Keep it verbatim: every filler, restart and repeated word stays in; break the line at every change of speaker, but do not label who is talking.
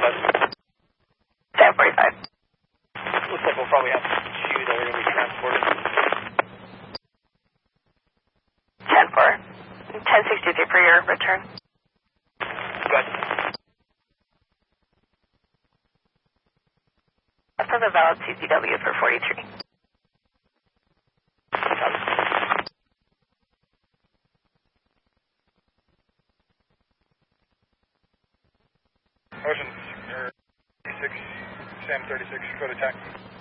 ten forty-five.
Looks like we'll probably have two that are going to be transported.
ten four. ten sixty-three for your return.
Good.
For the valid C C W for forty-three.
Ocean, thirty-six, Sam thirty-six, code attack.